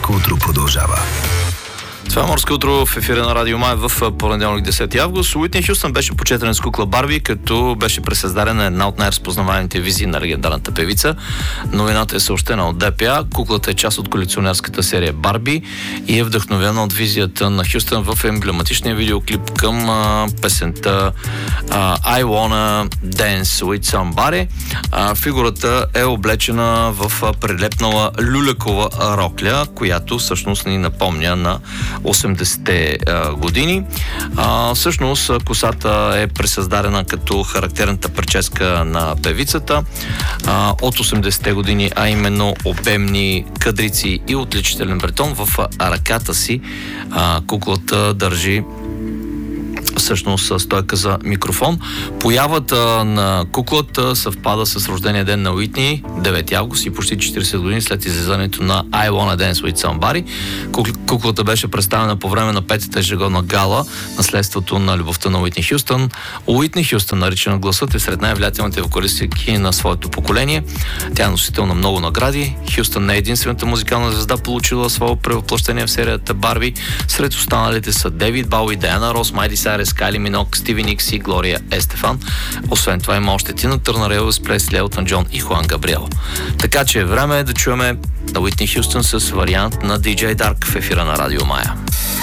Морско утро продължава. Това е Морско утро в ефира на Радио Май в понеделник 10 август. Уитни Хюстън беше почетен с кукла Барби, като беше пресъздадена една от най-разпознаваемите визии на легендарната певица. Новината е съобщена от ДПА. Куклата е част от колекционерската серия Барби и е вдъхновена от визията на Хюстън в емблематичния видеоклип към песента I Wanna Dance With Somebody. Фигурата е облечена в прилепнала люлекова рокля, която всъщност ни напомня на 80-те години. Всъщност косата е пресъздадена като характерната прическа на певицата от 80-те години, а именно обемни кадрици и отличителен бретон. В ръката си куклата държи всъщност стойка за микрофон. Появата на куклата съвпада с рождения ден на Уитни, 9 август, и почти 40 години след излизането на I Wanna Dance With Somebody. Куклата беше представена по време на 5-та ежегодна гала наследството на любовта на Уитни Хюстън. Уитни Хюстън, наричана гласът, е сред най-влиятелните вокалистки на своето поколение. Тя е носител на много награди. Хюстън не е единствената музикална звезда, получила своето превъплъщение в серията Барби. Сред останалите са Дейвид Бауи, Диана Рос, Майли Сайрес, Кайли Минок, Стиви Никс и Глория Естефан. Освен това има още Тина Търнър, Елвис Пресли, Елтън Джон и Хуан Габриел. Така че време е да чуем на Уитни Хюстън с вариант на DJ Dark в ефира на Радио Мая.